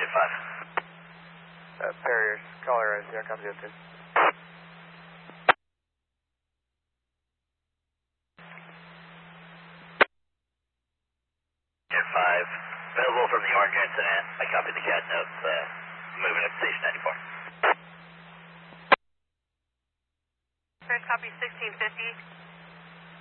Jet 5. Perrier, caller, Sierra, copy Jet 2. Jet 5, available from the orange incident. I copy the CAD notes, moving up to station 94. Copy 1650.